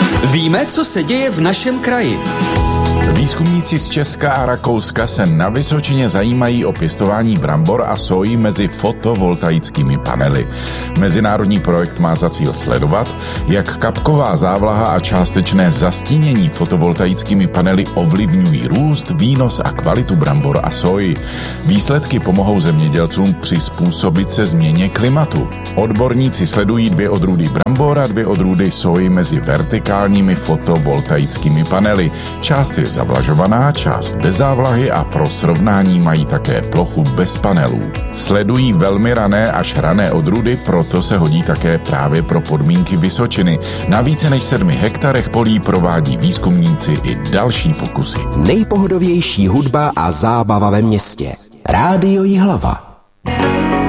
Víme, co se děje v našem kraji. Výzkumníci z Česka a Rakouska se na Vysočině zajímají o pěstování brambor a soji mezi fotovoltaickými panely. Mezinárodní projekt má za cíl sledovat, jak kapková závlaha a částečné zastínění fotovoltaickými panely ovlivňují růst, výnos a kvalitu brambor a soji. Výsledky pomohou zemědělcům přizpůsobit se změně klimatu. Odborníci sledují 2 odrůdy brambor a 2 odrůdy soji mezi vertikálními fotovoltaickými panely. Část je zavlažovaná, část bez závlahy a pro srovnání mají také plochu bez panelů. Sledují velmi rané až rané odrůdy, proto se hodí také právě pro podmínky Vysočiny. Na více než 7 hektarech polí provádí výzkumníci i další pokusy. Nejpohodovější hudba a zábava ve městě. Rádio Jihlava.